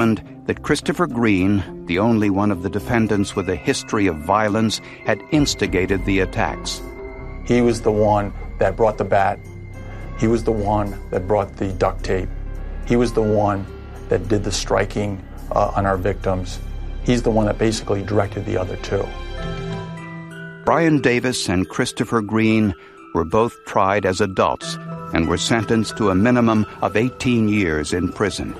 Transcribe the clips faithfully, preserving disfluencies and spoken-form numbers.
that Christopher Green, the only one of the defendants with a history of violence, had instigated the attacks. He was the one that brought the bat. He was the one that brought the duct tape. He was the one that did the striking uh, on our victims. He's the one that basically directed the other two. Brian Davis and Christopher Green were both tried as adults and were sentenced to a minimum of eighteen years in prison.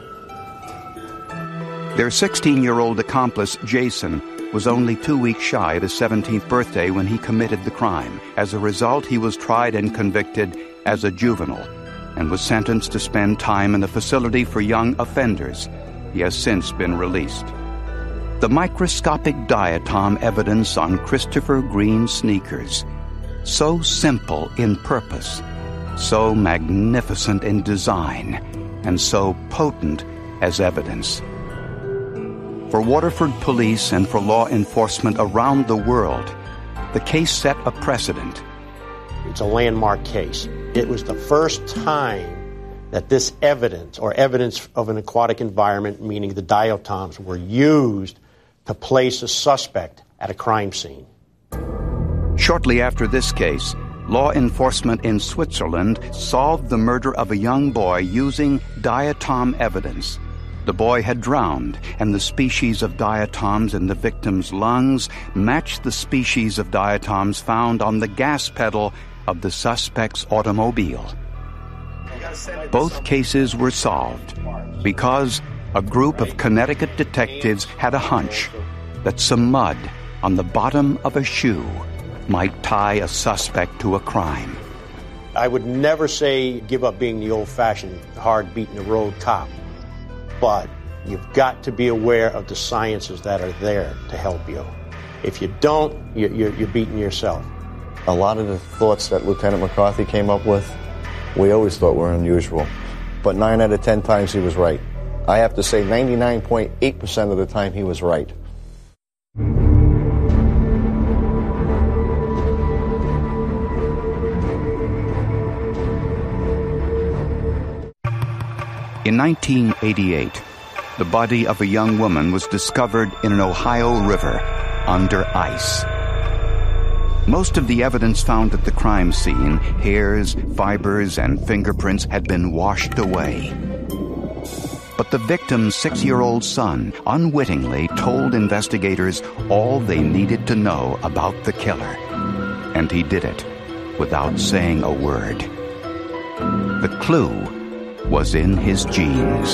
Their sixteen-year-old accomplice, Jason, was only two weeks shy of his seventeenth birthday when he committed the crime. As a result, he was tried and convicted as a juvenile and was sentenced to spend time in a facility for young offenders. He has since been released. The microscopic diatom evidence on Christopher Green's sneakers, so simple in purpose, so magnificent in design, and so potent as evidence. For Waterford police and for law enforcement around the world, the case set a precedent. It's a landmark case. It was the first time that this evidence, or evidence of an aquatic environment, meaning the diatoms, were used to place a suspect at a crime scene. Shortly after this case, law enforcement in Switzerland solved the murder of a young boy using diatom evidence. The boy had drowned, and the species of diatoms in the victim's lungs matched the species of diatoms found on the gas pedal of the suspect's automobile. Both cases were solved because a group of Connecticut detectives had a hunch that some mud on the bottom of a shoe might tie a suspect to a crime. I would never say give up being the old-fashioned, hard-beaten-the-road cop, but you've got to be aware of the sciences that are there to help you. If you don't, you're, you're, you're beating yourself. A lot of the thoughts that Lieutenant McCarthy came up with, we always thought were unusual. But nine out of ten times he was right. I have to say ninety-nine point eight percent of the time he was right. In nineteen eighty-eight, the body of a young woman was discovered in an Ohio river under ice. Most of the evidence found at the crime scene, hairs, fibers, and fingerprints, had been washed away. But the victim's six-year-old son unwittingly told investigators all they needed to know about the killer. And he did it without saying a word. The clue was in his genes.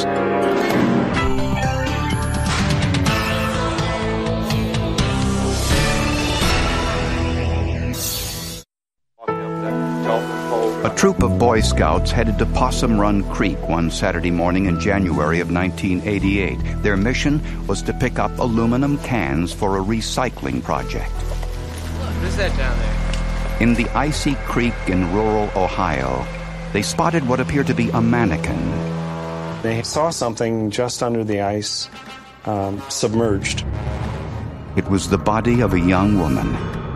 A troop of Boy Scouts headed to Possum Run Creek one Saturday morning in January of nineteen eighty-eight. Their mission was to pick up aluminum cans for a recycling project. Look, what is that down there? In the icy creek in rural Ohio, they spotted what appeared to be a mannequin. They saw something just under the ice, um, submerged. It was the body of a young woman.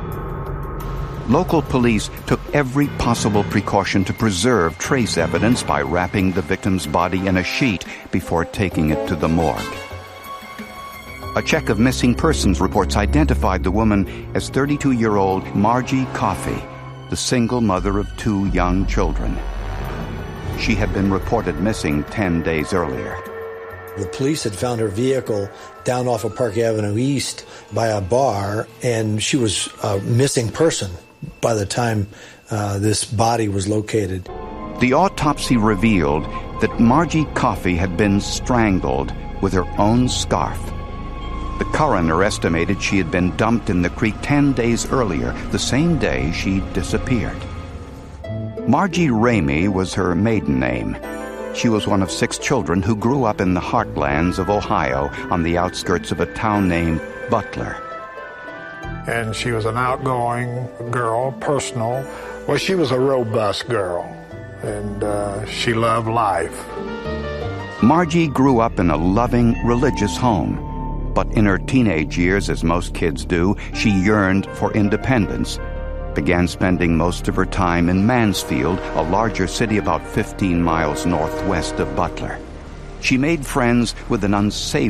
Local police took every possible precaution to preserve trace evidence by wrapping the victim's body in a sheet before taking it to the morgue. A check of missing persons reports identified the woman as thirty-two-year-old Margie Coffey, the single mother of two young children. She had been reported missing ten days earlier. The police had found her vehicle down off of Park Avenue East by a bar, and she was a missing person by the time uh, this body was located. The autopsy revealed that Margie Coffey had been strangled with her own scarf. The coroner estimated she had been dumped in the creek ten days earlier, the same day she disappeared. Margie Ramey was her maiden name. She was one of six children who grew up in the heartlands of Ohio on the outskirts of a town named Butler. And she was an outgoing girl, personal. Well, she was a robust girl, and uh, she loved life. Margie grew up in a loving, religious home. But in her teenage years, as most kids do, she yearned for independence, began spending most of her time in Mansfield, a larger city about fifteen miles northwest of Butler. She made friends with an unsafe